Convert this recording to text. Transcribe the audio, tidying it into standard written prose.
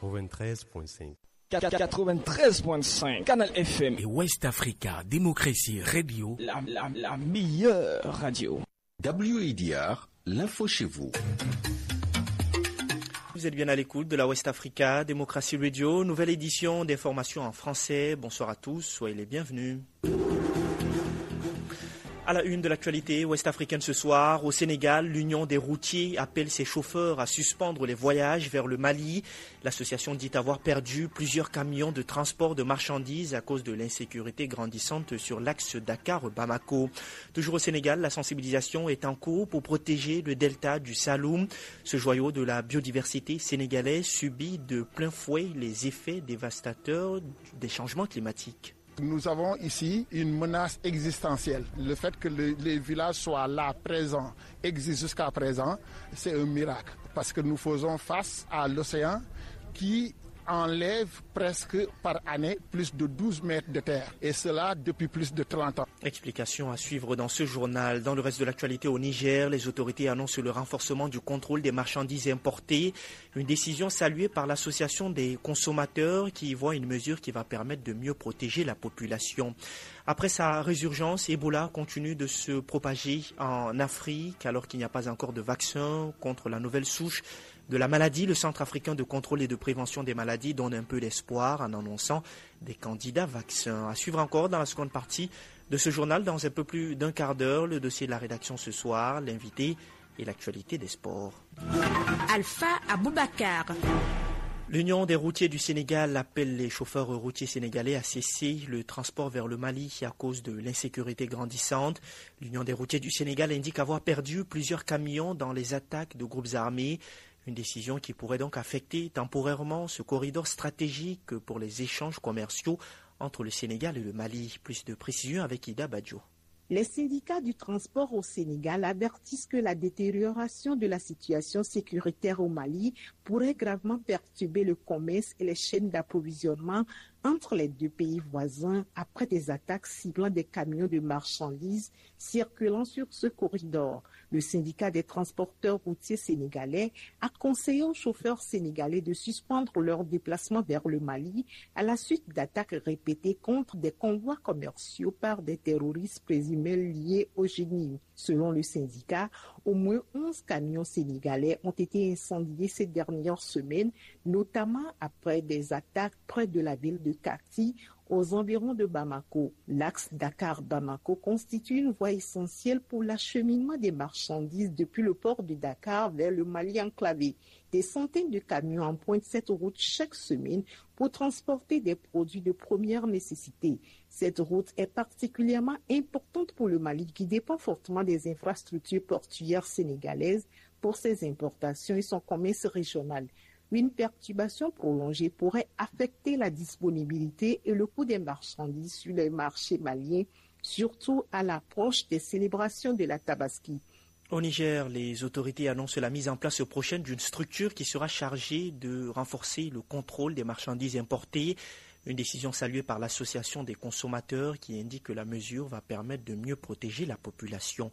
93.5. 93.5 Canal FM et West Africa Démocratie Radio, la meilleure radio. WIDR, l'info chez vous. Vous êtes bien à l'écoute de la West Africa Démocratie Radio, nouvelle édition d'informations en français. Bonsoir à tous, soyez les bienvenus. À la une de l'actualité ouest-africaine ce soir, au Sénégal, l'Union des routiers appelle ses chauffeurs à suspendre les voyages vers le Mali. L'association dit avoir perdu plusieurs camions de transport de marchandises à cause de l'insécurité grandissante sur l'axe Dakar-Bamako. Toujours au Sénégal, la sensibilisation est en cours pour protéger le delta du Saloum. Ce joyau de la biodiversité sénégalaise subit de plein fouet les effets dévastateurs des changements climatiques. Nous avons ici une menace existentielle. Le fait que les villages soient là, présents, existent jusqu'à présent, c'est un miracle. Parce que nous faisons face à l'océan qui enlève presque par année plus de 12 mètres de terre. Et cela depuis plus de 30 ans. Explication à suivre dans ce journal. Dans le reste de l'actualité au Niger, les autorités annoncent le renforcement du contrôle des marchandises importées. Une décision saluée par l'association des consommateurs qui y voit une mesure qui va permettre de mieux protéger la population. Après sa résurgence, Ebola continue de se propager en Afrique alors qu'il n'y a pas encore de vaccin contre la nouvelle souche de la maladie. Le Centre africain de contrôle et de prévention des maladies donne un peu d'espoir en annonçant des candidats vaccins. À suivre encore dans la seconde partie de ce journal, dans un peu plus d'un quart d'heure, le dossier de la rédaction ce soir, l'invité et l'actualité des sports. Alpha Aboubakar. L'Union des routiers du Sénégal appelle les chauffeurs routiers sénégalais à cesser le transport vers le Mali à cause de l'insécurité grandissante. L'Union des routiers du Sénégal indique avoir perdu plusieurs camions dans les attaques de groupes armés. Une décision qui pourrait donc affecter temporairement ce corridor stratégique pour les échanges commerciaux entre le Sénégal et le Mali. Plus de précisions avec Ida Badjo. Les syndicats du transport au Sénégal avertissent que la détérioration de la situation sécuritaire au Mali pourrait gravement perturber le commerce et les chaînes d'approvisionnement entre les deux pays voisins après des attaques ciblant des camions de marchandises circulant sur ce corridor. Le syndicat des transporteurs routiers sénégalais a conseillé aux chauffeurs sénégalais de suspendre leur déplacement vers le Mali à la suite d'attaques répétées contre des convois commerciaux par des terroristes présumés liés au génie. Selon le syndicat, au moins 11 camions sénégalais ont été incendiés ces dernières semaines, notamment après des attaques près de la ville de Kati, aux environs de Bamako. L'axe Dakar-Bamako constitue une voie essentielle pour l'acheminement des marchandises depuis le port de Dakar vers le Mali enclavé. Des centaines de camions empruntent cette route chaque semaine pour transporter des produits de première nécessité. Cette route est particulièrement importante pour le Mali qui dépend fortement des infrastructures portuaires sénégalaises pour ses importations et son commerce régional. Une perturbation prolongée pourrait affecter la disponibilité et le coût des marchandises sur les marchés maliens, surtout à l'approche des célébrations de la Tabaski. Au Niger, les autorités annoncent la mise en place prochaine d'une structure qui sera chargée de renforcer le contrôle des marchandises importées. Une décision saluée par l'association des consommateurs qui indique que la mesure va permettre de mieux protéger la population.